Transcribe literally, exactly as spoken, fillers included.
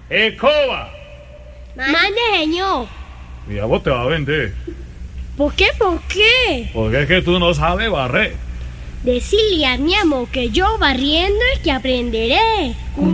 Escoba. Mande, señor. Y a vos te va a vender. ¿Por qué? ¿Por qué? Porque es que tú no sabes barrer. Decirle a mi amor que yo barriendo es que aprenderé.